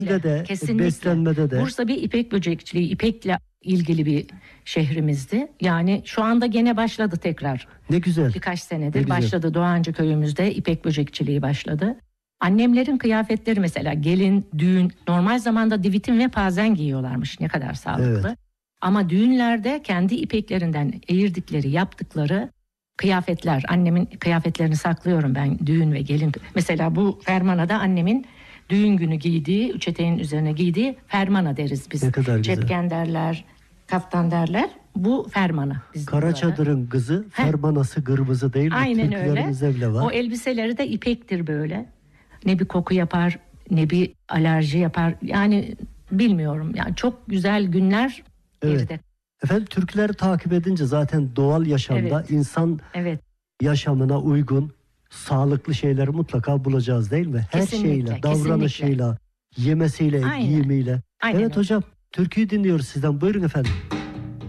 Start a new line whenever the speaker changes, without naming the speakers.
de,
Kesinlikle.
beslenmede de.
Bursa bir ipek böcekçiliği, ipekle ilgili bir şehrimizdi. Yani şu anda gene başladı tekrar.
Ne güzel.
Birkaç
Ne
senedir
güzel.
başladı. Doğancı köyümüzde ipek böcekçiliği başladı. Annemlerin kıyafetleri mesela gelin, düğün, normal zamanda divitin ve pazen giyiyorlarmış. Ne kadar sağlıklı.
Evet.
Ama düğünlerde kendi ipeklerinden eğirdikleri, yaptıkları kıyafetler. Annemin kıyafetlerini saklıyorum ben, düğün ve gelin. Mesela bu fermanada annemin düğün günü giydiği, üç eteğin üzerine giydiği fermana deriz biz.
Ne kadar güzel.
Cepken derler, kaftan derler. Bu fermana.
Kara çadırın kızı, fermanası kırmızı değil mi?
Aynen öyle.
Türkülerimizde bile var.
O elbiseleri de ipektir böyle. Ne bir koku yapar, ne bir alerji yapar. Yani bilmiyorum. Yani çok güzel günler
Evet.
geride.
Efendim türküleri takip edince zaten doğal yaşamda
Evet.
insan
Evet.
yaşamına uygun, sağlıklı şeyleri mutlaka bulacağız değil mi? Her
Kesinlikle,
şeyle, davranışıyla, yemesiyle,
Aynen.
giyimiyle.
Aynen
Evet
öyle.
hocam, türküyü dinliyoruz sizden. Buyurun efendim.